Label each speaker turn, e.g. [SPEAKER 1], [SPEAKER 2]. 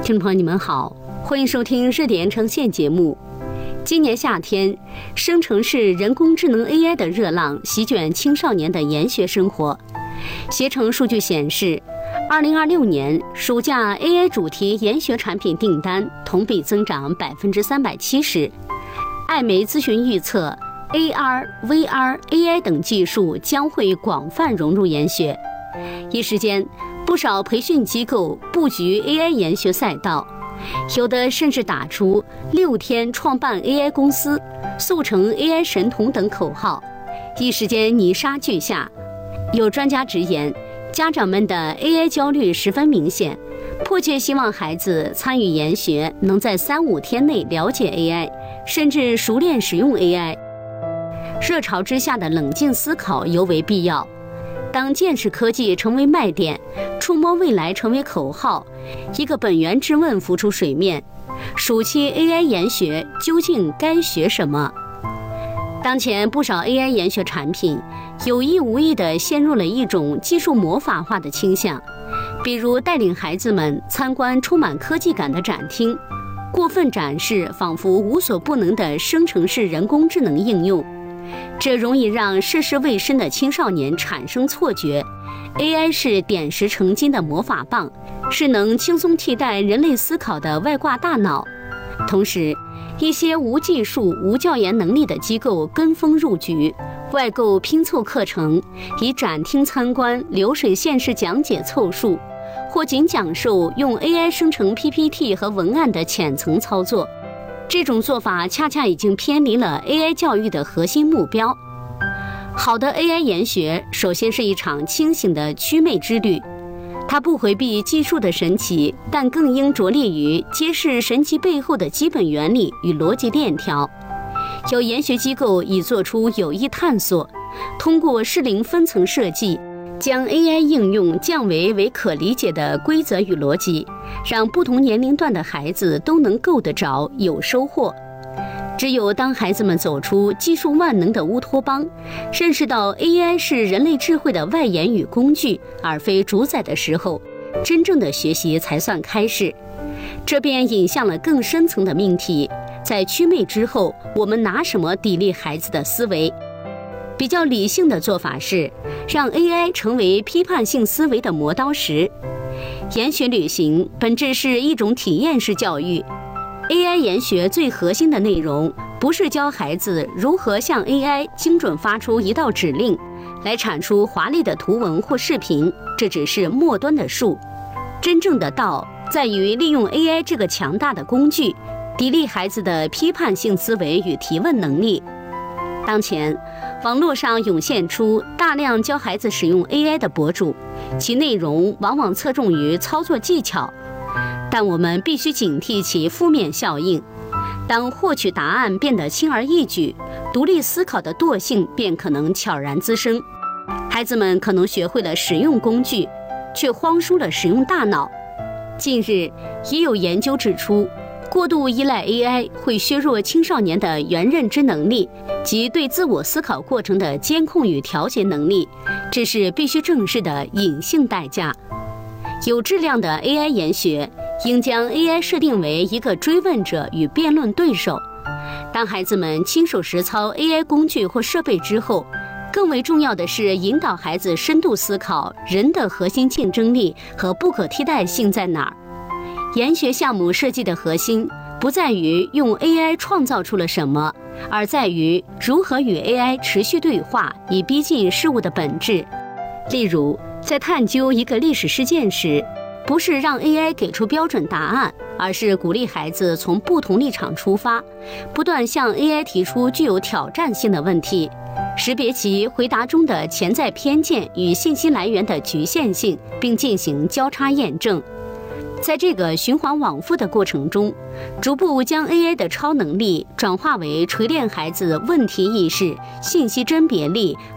[SPEAKER 1] 听众朋友你们好，欢迎收听热点呈现节目。今年夏天，生成式人工智能 AI 的热浪席卷青少年的研学生活。携程数据显示，2026年暑假 AI 主题研学产品订单同比增长370%。艾媒咨询预测 AR、VR、AI 等技术将会广泛融入研学。一时间，不少培训机构布局 AI 研学赛道，有的甚至打出6天创办 AI 公司、速成 AI 神童等口号，一时间泥沙俱下。有专家直言，家长们的 AI 焦虑十分明显，迫切希望孩子参与研学能在3-5天内了解 AI， 甚至熟练使用 AI。 热潮之下的冷静思考尤为必要。当见识科技成为卖点，触摸未来成为口号，一个本源之问浮出水面：暑期 AI 研学究竟该学什么？当前不少 AI 研学产品有意无意地陷入了一种技术魔法化的倾向，比如带领孩子们参观充满科技感的展厅，过分展示仿佛无所不能的生成式人工智能应用。这容易让涉世未深的青少年产生错觉， AI 是点石成金的魔法棒，是能轻松替代人类思考的外挂大脑。同时，一些无技术、无教研能力的机构跟风入局，外购拼凑课程，以展厅参观、流水线式讲解凑数，或仅讲授用 AI 生成 PPT 和文案的浅层操作。这种做法恰恰已经偏离了 AI 教育的核心目标。好的 AI 研学首先是一场清醒的祛魅之旅，它不回避技术的神奇，但更应着力于揭示神奇背后的基本原理与逻辑链条。有研学机构已做出有益探索，通过适龄分层设计，将 AI 应用降为可理解的规则与逻辑，让不同年龄段的孩子都能够得着，有收获。只有当孩子们走出技术万能的乌托邦，认识到 AI 是人类智慧的外延与工具，而非主宰的时候，真正的学习才算开始。这便引向了更深层的命题：在祛魅之后，我们拿什么砥砺孩子的思维？比较理性的做法是，让 AI 成为批判性思维的磨刀石。研学旅行本质是一种体验式教育， AI 研学最核心的内容不是教孩子如何向 AI 精准发出一道指令，来产出华丽的图文或视频，这只是末端的术。真正的道在于利用 AI 这个强大的工具，砥砺孩子的批判性思维与提问能力。当前，网络上涌现出大量教孩子使用 AI 的博主，其内容往往侧重于操作技巧，但我们必须警惕其负面效应。当获取答案变得轻而易举，独立思考的惰性便可能悄然滋生。孩子们可能学会了使用工具，却荒疏了使用大脑。近日，也有研究指出，过度依赖 AI 会削弱青少年的原认知能力及对自我思考过程的监控与调节能力，这是必须正视的隐性代价。有质量的 AI 研学应将 AI 设定为一个追问者与辩论对手。当孩子们亲手实操 AI 工具或设备之后，更为重要的是引导孩子深度思考人的核心竞争力和不可替代性在哪儿。研学项目设计的核心不在于用 AI 创造出了什么，而在于如何与 AI 持续对话，以逼近事物的本质。例如，在探究一个历史事件时，不是让 AI 给出标准答案，而是鼓励孩子从不同立场出发，不断向 AI 提出具有挑战性的问题，识别其回答中的潜在偏见与信息来源的局限性，并进行交叉验证。在这个循环往复的过程中，逐步将 AI 的超能力转化为锤炼孩子问题意识、信息甄别力、